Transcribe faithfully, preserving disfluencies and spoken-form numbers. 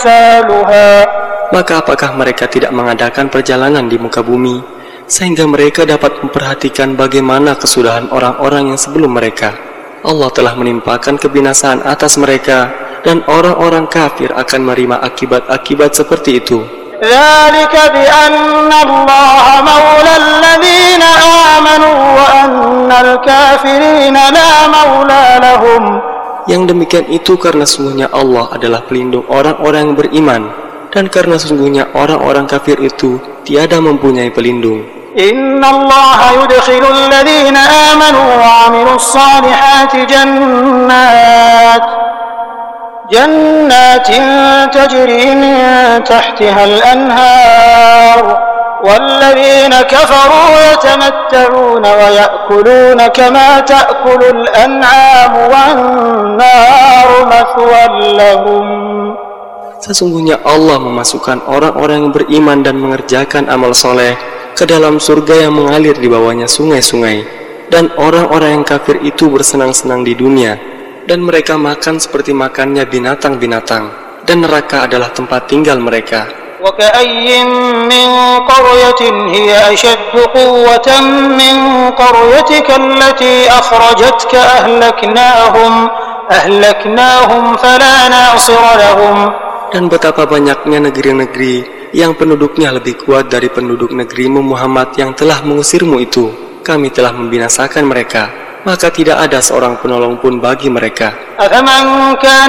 Maka apakah mereka tidak mengadakan perjalanan di muka bumi, sehingga mereka dapat memperhatikan bagaimana kesudahan orang-orang yang sebelum mereka? Allah telah menimpakan kebinasaan atas mereka, dan orang-orang kafir akan menerima akibat-akibat seperti itu. ذلك بأن الله مولى الذين آمنوا وأن الكافرين لا مولى لهم. Yang demikian itu karena sungguhnya Allah adalah pelindung orang-orang yang beriman, dan karena sungguhnya orang-orang kafir itu tiada mempunyai pelindung. Inna Allah yudkhilu alladhina amanu wa 'amilus salihati jannat jannatin tajri min tahtiha al-anhar والذين كفروا يتمتعون ويأكلون كما تأكل الأنعام والنار مثوى لهم. Sesungguhnya Allah memasukkan orang-orang yang beriman dan mengerjakan amal soleh ke dalam surga yang mengalir di bawahnya sungai-sungai, dan orang-orang yang kafir itu bersenang-senang di dunia, dan mereka makan seperti makannya binatang-binatang, dan neraka adalah tempat tinggal mereka. وَكَأَيٍّ مِّن قَرْيَةٍ هِيَ أَشَدُّ قُوَّةً مِّن قَرْيَتِكَ الَّتِي أَخْرَجَتْكَ أَهْلَكْنَاهُمْ أَهْلَكْنَاهُمْ فَلَا نَاصِرَ لَهُمْ. Dan betapa banyaknya negeri-negeri yang penduduknya lebih kuat dari penduduk negerimu Muhammad yang telah mengusirmu itu. Kami telah membinasakan mereka, maka tidak ada seorang penolong pun bagi mereka. أَفَمَنْ كَانَ